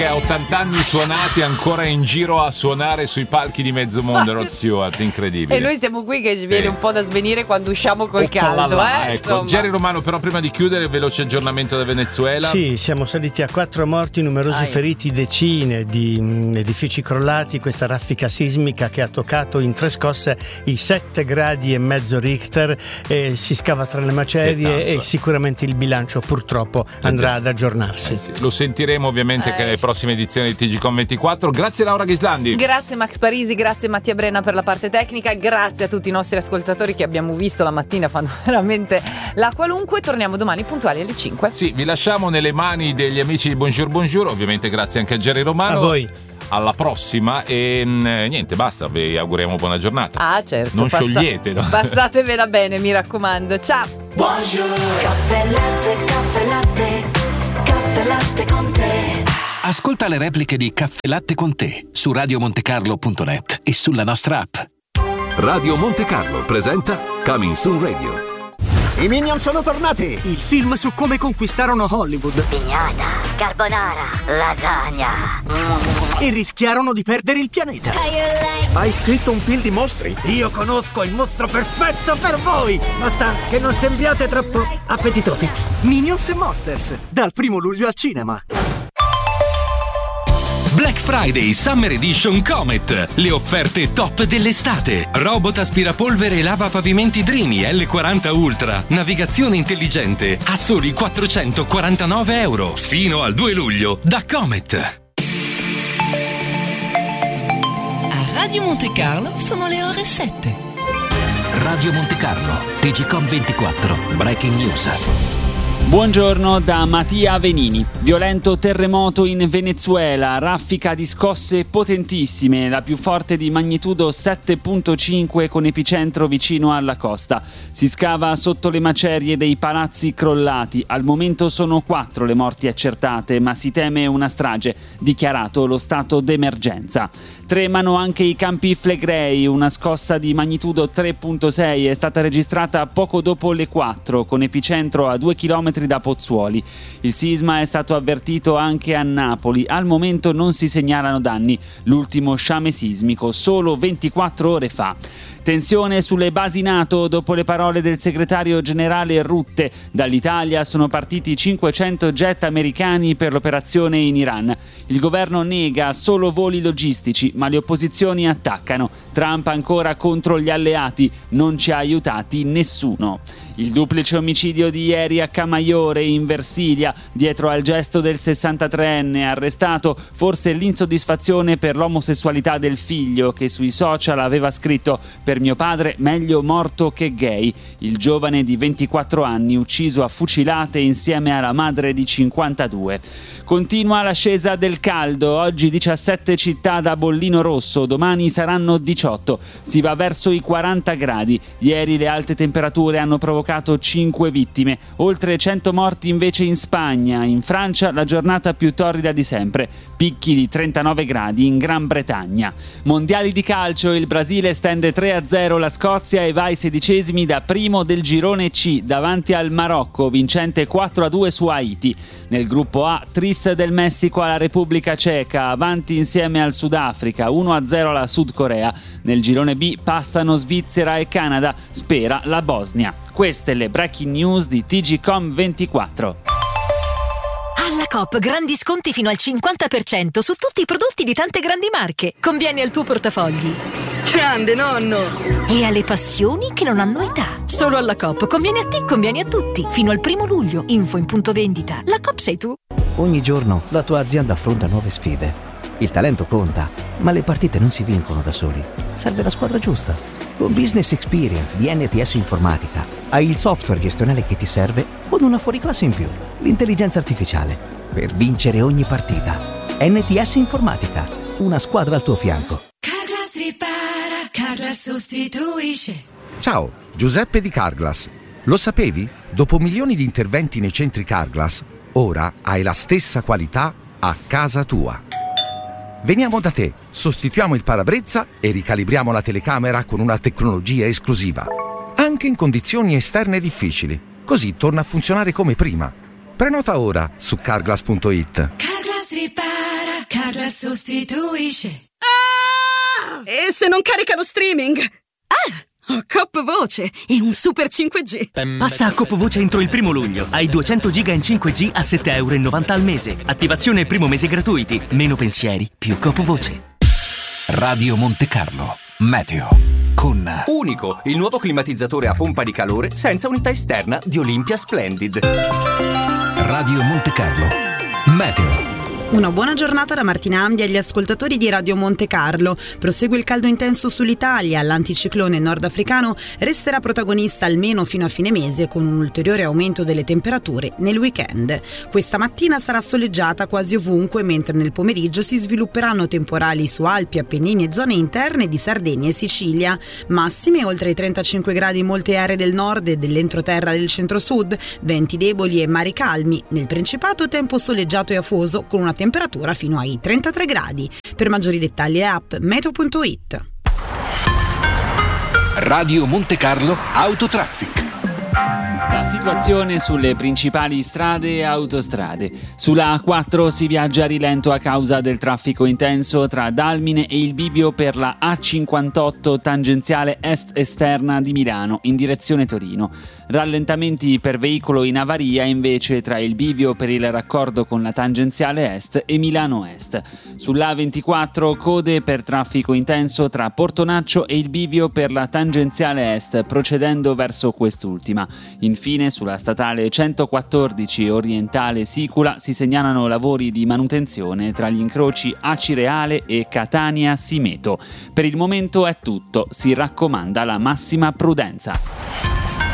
A 80 anni suonati, ancora in giro a suonare sui palchi di mezzo mondo. Rod Stewart, incredibile. E noi siamo qui che ci viene un po' da svenire quando usciamo col caldo. Ecco, Jerry Romano, però prima di chiudere, veloce aggiornamento da Venezuela. Sì, siamo saliti a 4 morti, numerosi feriti, decine di edifici crollati. Questa raffica sismica che ha toccato in 3 scosse i 7,5 gradi Richter, si scava tra le macerie e sicuramente il bilancio purtroppo andrà ad aggiornarsi. Sì. Lo sentiremo ovviamente che le prossime edizioni di TGCOM 24. Grazie Laura Ghislandi. Grazie Max Parisi, grazie Mattia Brenna per la parte tecnica, grazie a tutti i nostri ascoltatori che abbiamo visto la mattina, fanno veramente la qualunque. Torniamo domani puntuali alle 5. Sì, vi lasciamo nelle mani degli amici di Bonjour, ovviamente grazie anche a Jerry Romano. A voi. Alla prossima e niente, basta, vi auguriamo buona giornata. Ah, certo. Non sciogliete. Passatevela bene, mi raccomando. Ciao. Buongiorno. Caffè latte con te. Ascolta le repliche di Caffè Latte con te su radiomontecarlo.net e sulla nostra app. Radio Monte Carlo presenta Coming Soon Radio. I Minion sono tornati! Il film su come conquistarono Hollywood. Pignata, carbonara, lasagna. E rischiarono di perdere il pianeta. Hai scritto un film di mostri? Io conosco il mostro perfetto per voi! Basta che non sembriate troppo appetitosi. Minions e Monsters, dal 1 luglio al cinema. Black Friday Summer Edition Comet. Le offerte top dell'estate. Robot aspirapolvere e lava pavimenti Dreamy L40 Ultra. Navigazione intelligente a soli €449. Fino al 2 luglio da Comet. A Radio Monte Carlo sono le ore 7. Radio Monte Carlo, TGCOM 24, Breaking News. Buongiorno da Mattia Venini. Violento terremoto in Venezuela, raffica di scosse potentissime, la più forte di magnitudo 7.5 con epicentro vicino alla costa. Si scava sotto le macerie dei palazzi crollati. Al momento sono 4 le morti accertate, ma si teme una strage, dichiarato lo stato d'emergenza. Tremano anche i Campi Flegrei, una scossa di magnitudo 3.6 è stata registrata poco dopo le 4, con epicentro a 2 km da Pozzuoli. Il sisma è stato avvertito anche a Napoli, al momento non si segnalano danni, l'ultimo sciame sismico solo 24 ore fa. Tensione sulle basi NATO dopo le parole del segretario generale Rutte. Dall'Italia sono partiti 500 jet americani per l'operazione in Iran. Il governo nega solo voli logistici, ma le opposizioni attaccano. Trump ancora contro gli alleati, non ci ha aiutati nessuno. Il duplice omicidio di ieri a Camaiore in Versilia, dietro al gesto del 63enne arrestato, forse l'insoddisfazione per l'omosessualità del figlio che sui social aveva scritto: "Per mio padre meglio morto che gay". Il giovane di 24 anni ucciso a fucilate insieme alla madre di 52. Continua l'ascesa del caldo, oggi 17 città da bollino rosso, domani saranno 18, si va verso i 40 gradi. Ieri le alte temperature hanno provocato 5 vittime, oltre 100 morti invece in Spagna. In Francia la giornata più torrida di sempre, picchi di 39 gradi in Gran Bretagna. Mondiali di calcio, il Brasile stende 3-0 la Scozia e va ai 16esimi da primo del girone C davanti al Marocco, vincente 4-2 su Haiti. Nel gruppo A, tris del Messico alla Repubblica Ceca, avanti insieme al Sudafrica, 1-0 alla Sud Corea. Nel girone B passano Svizzera e Canada, spera la Bosnia. Queste le breaking news di TGCOM 24. Alla Coop grandi sconti fino al 50% su tutti i prodotti di tante grandi marche. Conviene al tuo portafogli. Grande nonno! E alle passioni che non hanno età. Solo alla Coop conviene a te, conviene a tutti. Fino al 1 luglio. Info in punto vendita. La Coop sei tu. Ogni giorno la tua azienda affronta nuove sfide. Il talento conta, ma le partite non si vincono da soli. Serve la squadra giusta. Con Business Experience di NTS Informatica hai il software gestionale che ti serve con una fuoriclasse in più, l'intelligenza artificiale, per vincere ogni partita. NTS Informatica, una squadra al tuo fianco. Carglass ripara, Carglass sostituisce. Ciao, Giuseppe di Carglass. Lo sapevi? Dopo milioni di interventi nei centri Carglass, ora hai la stessa qualità a casa tua. Veniamo da te, sostituiamo il parabrezza e ricalibriamo la telecamera con una tecnologia esclusiva. Anche in condizioni esterne difficili. Così torna a funzionare come prima. Prenota ora su carglass.it. Carglass ripara, sostituisce. E se non carica lo streaming? Ho Coop Voce e un super 5G. Passa a Coop Voce entro il 1 luglio. Hai 200 giga in 5G a €7,90 al mese. Attivazione e primo mese gratuiti. Meno pensieri, più Coop Voce. Radio Monte Carlo. Meteo. Con Unico, il nuovo climatizzatore a pompa di calore senza unità esterna di Olympia Splendid. Radio Monte Carlo. Meteo. Una buona giornata da Martina Ambi agli ascoltatori di Radio Monte Carlo. Prosegue il caldo intenso sull'Italia, l'anticiclone nordafricano resterà protagonista almeno fino a fine mese con un ulteriore aumento delle temperature nel weekend. Questa mattina sarà soleggiata quasi ovunque, mentre nel pomeriggio si svilupperanno temporali su Alpi, Appennini e zone interne di Sardegna e Sicilia. Massime oltre i 35 gradi in molte aree del nord e dell'entroterra del centro-sud, venti deboli e mari calmi. Nel Principato tempo soleggiato e afoso con una temperatura fino ai 33 gradi. Per maggiori dettagli app meteo.it. Radio Monte Carlo Autotraffic. La situazione sulle principali strade e autostrade. Sulla A4 si viaggia a rilento a causa del traffico intenso tra Dalmine e il bivio per la A58 tangenziale est esterna di Milano in direzione Torino. Rallentamenti per veicolo in avaria invece tra il bivio per il raccordo con la tangenziale est e Milano Est. Sulla A24 code per traffico intenso tra Portonaccio e il bivio per la tangenziale est procedendo verso quest'ultima. Infine sulla statale 114 orientale Sicula si segnalano lavori di manutenzione tra gli incroci Acireale e Catania Simeto. Per il momento è tutto, si raccomanda la massima prudenza.